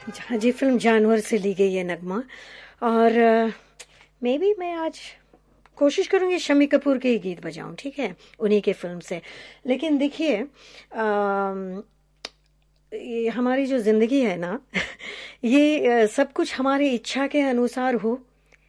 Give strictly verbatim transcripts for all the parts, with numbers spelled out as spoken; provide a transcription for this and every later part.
हाँ जी, फिल्म जानवर से ली गई है नगमा। और मे बी मैं आज कोशिश करूंगी शम्मी कपूर के ही गीत बजाऊं, ठीक है, उन्हीं के फिल्म से। लेकिन देखिए, अम, ये हमारी जो जिंदगी है ना ये अ, सब कुछ हमारी इच्छा के अनुसार हो,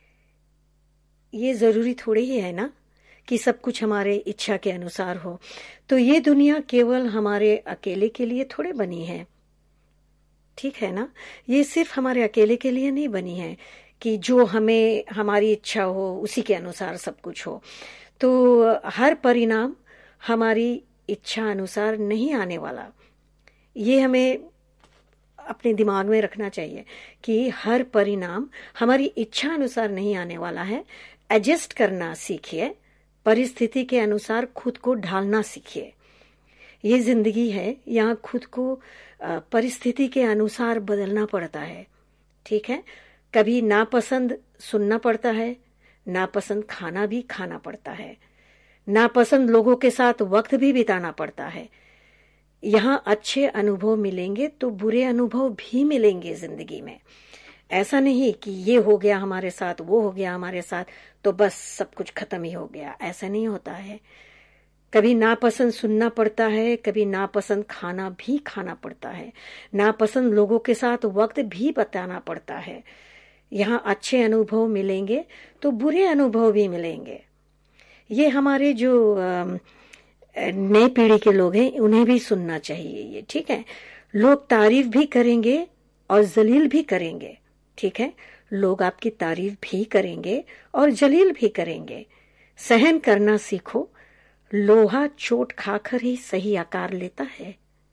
ये जरूरी थोड़ी ही है ना कि सब कुछ हमारे इच्छा के अनुसार हो। तो ये दुनिया केवल हमारे अकेले के लिए थोड़े बनी है, ठीक है ना। ये सिर्फ हमारे अकेले के लिए नहीं बनी है कि जो हमें हमारी इच्छा हो उसी के अनुसार सब कुछ हो। तो हर परिणाम हमारी इच्छा अनुसार नहीं आने वाला, ये हमें अपने दिमाग में रखना चाहिए कि हर परिणाम हमारी इच्छा अनुसार नहीं आने वाला है। एडजस्ट करना सीखिए, परिस्थिति के अनुसार खुद को ढालना सीखिए। ये जिंदगी है, यहाँ खुद को परिस्थिति के अनुसार बदलना पड़ता है, ठीक है। कभी नापसंद सुनना पड़ता है, नापसंद खाना भी खाना पड़ता है, नापसंद लोगों के साथ वक्त भी बिताना पड़ता है। यहाँ अच्छे अनुभव मिलेंगे तो बुरे अनुभव भी मिलेंगे जिंदगी में। ऐसा नहीं कि ये हो गया हमारे साथ, वो हो गया हमारे साथ, तो बस सब कुछ खत्म ही हो गया। ऐसा नहीं होता है। कभी नापसंद सुनना पड़ता है, कभी नापसंद खाना भी खाना पड़ता है, नापसंद लोगों के साथ वक्त भी बिताना पड़ता है। यहाँ अच्छे अनुभव मिलेंगे तो बुरे अनुभव भी मिलेंगे। ये हमारे जो नई पीढ़ी के लोग हैं उन्हें भी सुनना चाहिए ये, ठीक है। लोग तारीफ भी करेंगे और जलील भी करेंगे, ठीक है। लोग आपकी तारीफ भी करेंगे और जलील भी करेंगे। सहन करना सीखो, लोहा चोट खाकर ही सही आकार लेता है।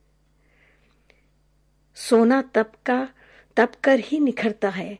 सोना तप का तप कर ही निखरता है।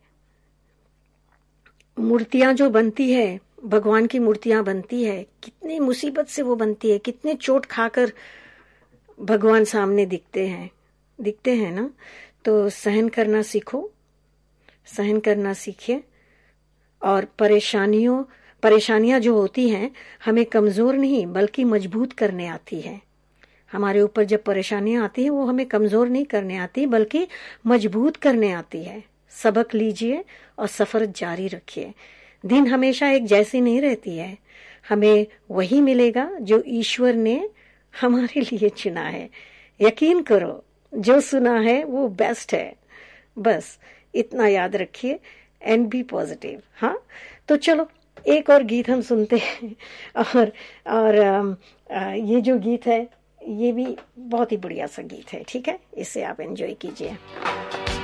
मूर्तियां जो बनती है, भगवान की मूर्तियां बनती है, कितनी मुसीबत से वो बनती है, कितने चोट खाकर भगवान सामने दिखते हैं दिखते हैं ना। तो सहन करना सीखो, सहन करना सीखिए। और परेशानियों परेशानियां जो होती हैं हमें कमजोर नहीं बल्कि मजबूत करने आती है। हमारे ऊपर जब परेशानियां आती हैं वो हमें कमजोर नहीं करने आती बल्कि मजबूत करने आती है। सबक लीजिए और सफर जारी रखिए। दिन हमेशा एक जैसी नहीं रहती है, हमें वही मिलेगा जो ईश्वर ने हमारे लिए चुना है। यकीन करो, जो सुना है वो बेस्ट है। बस इतना याद रखिए एंड बी पॉजिटिव। हाँ, तो चलो एक और गीत हम सुनते हैं। और और आ, आ, ये जो गीत है ये भी बहुत ही बढ़िया सा गीत है, ठीक है। इसे आप एंजॉय कीजिए।